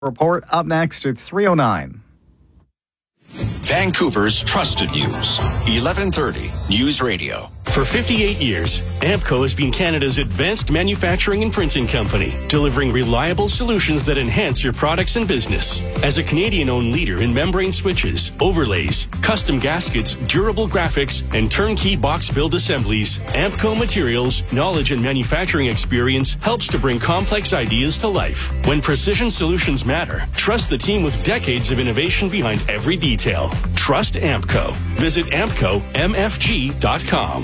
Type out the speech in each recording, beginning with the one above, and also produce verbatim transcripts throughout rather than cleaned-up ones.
Report up next at three oh nine. Vancouver's trusted news. eleven thirty News Radio. For fifty-eight years, Ampco has been Canada's advanced manufacturing and printing company, delivering reliable solutions that enhance your products and business. As a Canadian-owned leader in membrane switches, overlays, custom gaskets, durable graphics, and turnkey box build assemblies, Ampco Materials' knowledge and manufacturing experience helps to bring complex ideas to life. When precision solutions matter, trust the team with decades of innovation behind every detail. Trust Ampco. Visit ampco m f g dot com.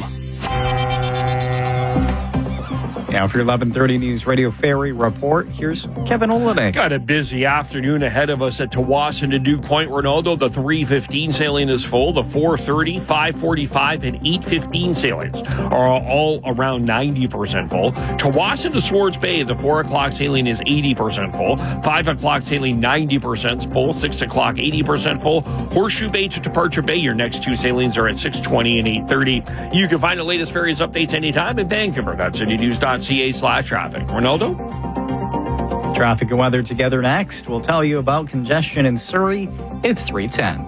Now for your eleven thirty News Radio Ferry Report, here's Kevin Olenek. Got a busy afternoon ahead of us at Tawasin to Duke Point, Ronaldo. The three fifteen sailing is full. The four thirty, five forty-five, and eight fifteen sailings are all around ninety percent full. Tawasin to Swartz Bay, the four o'clock sailing is eighty percent full. five o'clock sailing ninety percent full. six o'clock eighty percent full. Horseshoe Bay to Departure Bay, your next two sailings are at six twenty and eight thirty. You can find the latest ferries updates anytime in Vancouver. That's city news dot c a slash traffic. Ronaldo? Traffic and weather together next. We'll tell you about congestion in Surrey. It's three ten.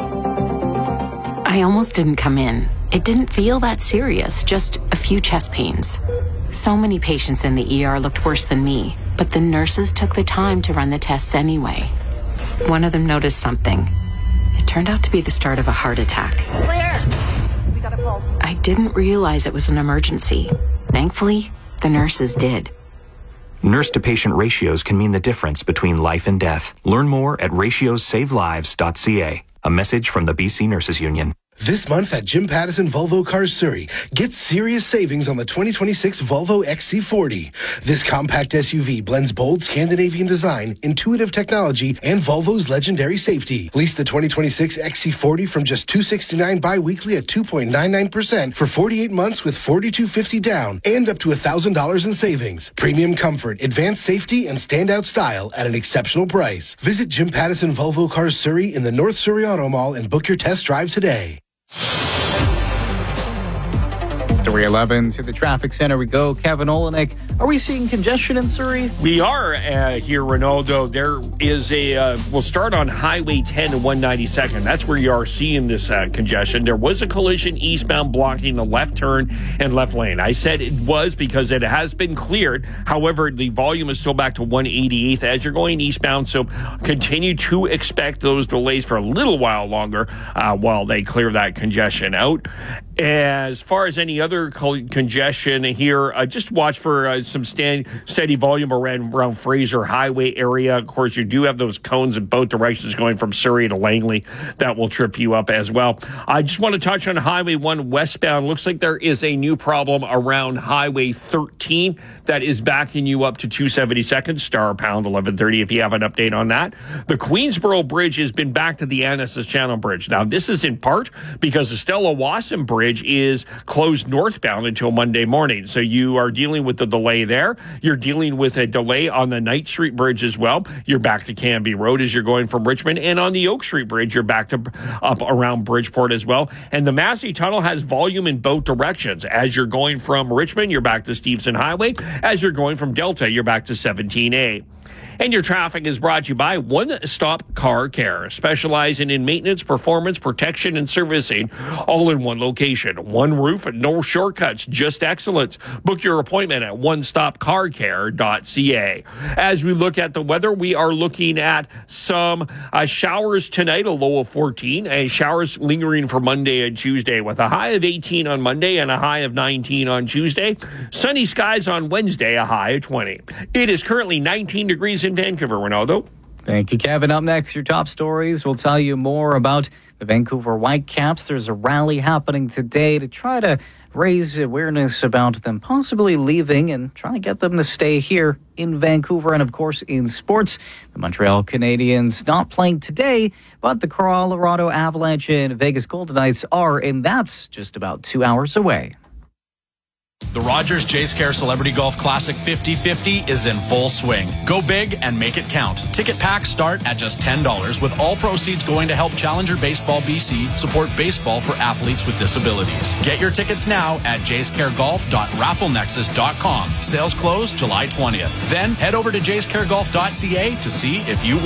I almost didn't come in. It didn't feel that serious, just a few chest pains. So many patients in the E R looked worse than me, but the nurses took the time to run the tests anyway. One of them noticed something. It turned out to be the start of a heart attack. Claire, we got a pulse. I didn't realize it was an emergency. Thankfully, the nurses did. Nurse-to-patient ratios can mean the difference between life and death. Learn more at ratios save lives dot c a. A message from the B C Nurses Union. This month at Jim Pattison Volvo Cars Surrey, get serious savings on the twenty twenty-six Volvo X C forty. This compact S U V blends bold Scandinavian design, intuitive technology, and Volvo's legendary safety. Lease the twenty twenty-six X C forty from just two hundred sixty-nine dollars bi-weekly at two point nine nine percent for forty-eight months with four thousand two hundred fifty dollars down and up to one thousand dollars in savings. Premium comfort, advanced safety, and standout style at an exceptional price. Visit Jim Pattison Volvo Cars Surrey in the North Surrey Auto Mall and book your test drive today. three eleven to the traffic center we go. Kevin Olenek. Are we seeing congestion in Surrey? We are uh, here, Ronaldo. There is a, uh, we'll start on Highway ten and one ninety-second. That's where you are seeing this uh, congestion. There was a collision eastbound blocking the left turn and left lane. I said it was because it has been cleared. However, the volume is still back to one eighty-eighth as you're going eastbound. So continue to expect those delays for a little while longer uh, while they clear that congestion out. As far as any other congestion here, uh, just watch for uh, some stand, steady volume around, around Fraser Highway area. Of course, you do have those cones in both directions going from Surrey to Langley. That will trip you up as well. I just want to touch on Highway one westbound. Looks like there is a new problem around Highway thirteen that is backing you up to two seventy-second, star pound eleven thirty if you have an update on that. The Queensboro Bridge has been back to the Annacis Channel Bridge. Now, this is in part because the Stella Wasson Bridge is closed northbound until Monday morning. So you are dealing with the delay there. You're dealing with a delay on the Knight Street Bridge as well. You're back to Canby Road as you're going from Richmond. And on the Oak Street Bridge, you're back to up around Bridgeport as well. And the Massey Tunnel has volume in both directions. As you're going from Richmond, you're back to Stevenson Highway. As you're going from Delta, you're back to seventeen A. And your traffic is brought to you by One Stop Car Care, specializing in maintenance, performance, protection, and servicing, all in one location. One roof and no shortcuts, just excellence. Book your appointment at one stop car care dot c a. As we look at the weather, we are looking at some uh, showers tonight, a low of fourteen, and showers lingering for Monday and Tuesday with a high of eighteen on Monday and a high of nineteen on Tuesday. Sunny skies on Wednesday, a high of twenty. It is currently nineteen degrees in Vancouver, Ronaldo. Thank you, Kevin. Up next, your top stories. We'll tell you more about the Vancouver Whitecaps. There's a rally happening today to try to raise awareness about them possibly leaving and trying to get them to stay here in Vancouver. And, of course, in sports, the Montreal Canadiens not playing today, but the Colorado Avalanche and Vegas Golden Knights are, and that's just about two hours away. The Rogers Jace Care Celebrity Golf Classic fifty fifty is in full swing. Go big and make it count. Ticket packs start at just ten dollars, with all proceeds going to help Challenger Baseball B C support baseball for athletes with disabilities. Get your tickets now at jace care golf dot raffle nexus dot com. Sales close July twentieth. Then head over to jace care golf dot c a to see if you